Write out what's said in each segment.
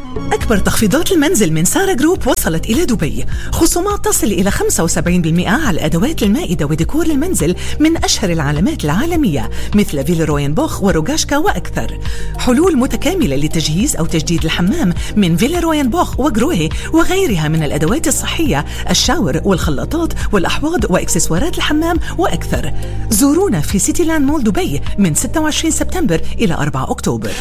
أكبر تخفيضات المنزل من سارة جروب وصلت إلى دبي. خصومات تصل إلى 75% على أدوات المائدة وديكور المنزل من أشهر العلامات العالمية مثل فيلروين بوخ وروغاشكا وأكثر. حلول متكاملة لتجهيز أو تجديد الحمام من فيلروين بوخ وجروهي وغيرها من الأدوات الصحية، الشاور والخلاطات والأحواض وإكسسوارات الحمام وأكثر. زورونا في سيتي لاند مول دبي من 26 سبتمبر إلى 4 أكتوبر.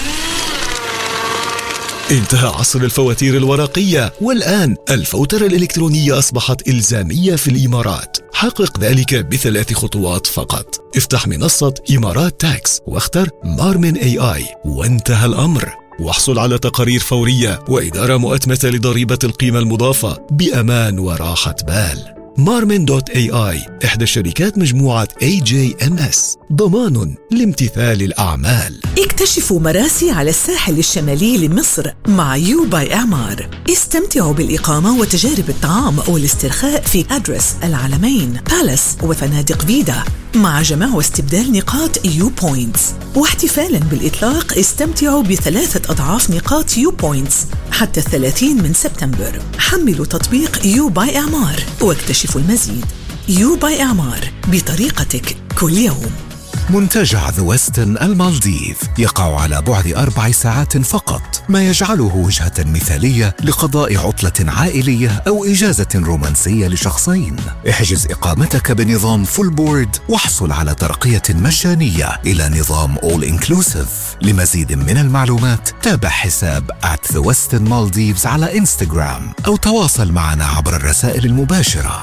انتهى عصر الفواتير الورقية، والآن الفوترة الإلكترونية أصبحت إلزامية في الإمارات. حقق ذلك ب3 خطوات فقط. افتح منصة إمارات تاكس واختر مارمن AI وانتهى الأمر. واحصل على تقارير فورية وإدارة مؤتمتة لضريبة القيمة المضافة بأمان وراحة بال. Marmen.ai إحدى الشركات مجموعة AJMS، ضمان لامتثال الأعمال. اكتشفوا مراسي على الساحل الشمالي لمصر مع يو باي إعمار. استمتعوا بالإقامة وتجارب الطعام والاسترخاء في أدرس، العلمين، بالاس وفنادق فيدا، مع جمع واستبدال نقاط يو بوينتس. واحتفالا بالإطلاق استمتعوا ب3 أضعاف نقاط يو بوينتس حتى 30 من سبتمبر. حملوا تطبيق يو باي إعمار واكتشفوا المزيد. يو باي إعمار، بطريقتك كل يوم. منتجع ذا ويستن المالديف يقع على بعد 4 ساعات فقط، ما يجعله وجهة مثالية لقضاء عطلة عائلية أو إجازة رومانسية لشخصين. احجز إقامتك بنظام فول بورد واحصل على ترقية مجانية إلى نظام All Inclusive. لمزيد من المعلومات تابع حساب @The Westin Maldives على إنستغرام أو تواصل معنا عبر الرسائل المباشرة.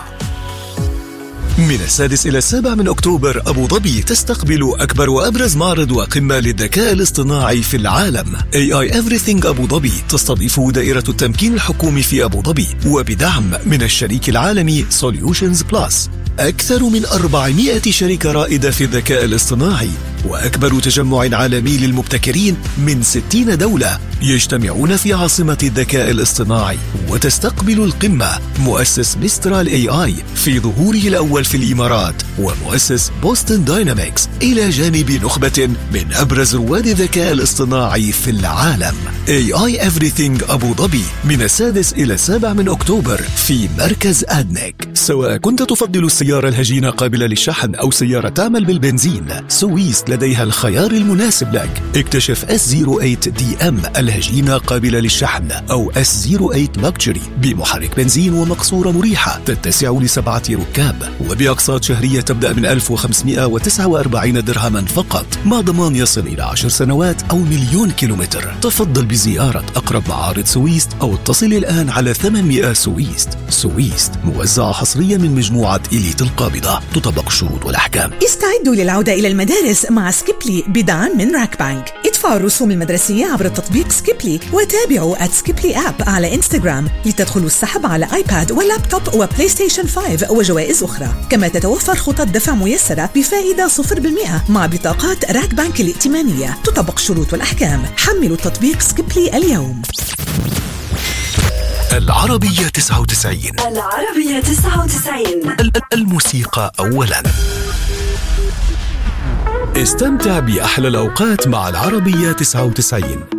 من 6 إلى 7 من أكتوبر أبو ظبي تستقبل أكبر وأبرز معرض وقمة للذكاء الاصطناعي في العالم. AI Everything أبو ظبي تستضيف دائرة التمكين الحكومي في أبو ظبي وبدعم من الشريك العالمي Solutions Plus. أكثر من 400 شركة رائدة في الذكاء الاصطناعي وأكبر تجمع عالمي للمبتكرين من 60 دولة يجتمعون في عاصمة الذكاء الاصطناعي. وتستقبل القمة مؤسس ميسترال AI في ظهوره الأول في الإمارات ومؤسس بوستن داينامكس إلى جانب نخبة من أبرز رواد الذكاء الاصطناعي في العالم. AI Everything أبو ظبي من 6 إلى 7 من أكتوبر في مركز أدنك. سواء كنت تفضل السيارة الهجينة قابلة للشحن أو سيارة تعمل بالبنزين، سويست لديها الخيار المناسب لك. اكتشف S08 DM الهجينة قابلة للشحن أو S08 Luxury بمحرك بنزين ومقصورة مريحة تتسع ل7 ركاب وبأقساط شهرية تبدأ من 1549 درهما فقط، مع ضمان يصل إلى 10 سنوات أو 1,000,000 كيلومتر. تفضل بزيارة أقرب معارض سويست أو اتصل الآن على 800 سويست. سويست موزعة حصريا من مجموعة إليت القابضة، تطبق الشروط والأحكام. استعدوا للعودة إلى المدارس مع سكيبلي بدعم من راك بانك. ادفعوا الرسوم المدرسية عبر تطبيق سكيبلي وتابعوا @سكيبلي آب على إنستغرام لتدخلوا السحب على آيباد ولابتوب وبلاي ستيشن 5 وجوائز أخرى. كما تتوفر خطط دفع ميسرة بفائدة 0% مع بطاقات راك بانك الائتمانية، تطبق الشروط والأحكام. حملوا تطبيق سكيبلي اليوم. العربية 99. العربية 99. الموسيقى أولا. استمتع بأحلى الأوقات مع العربية 99.